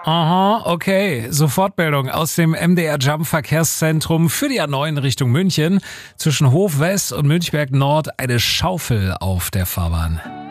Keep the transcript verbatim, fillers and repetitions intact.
Aha, okay. Sofortmeldung aus dem M D R Jump Verkehrszentrum für die A neun Richtung München. Zwischen Hof West und Münchberg Nord eine Schaufel auf der Fahrbahn.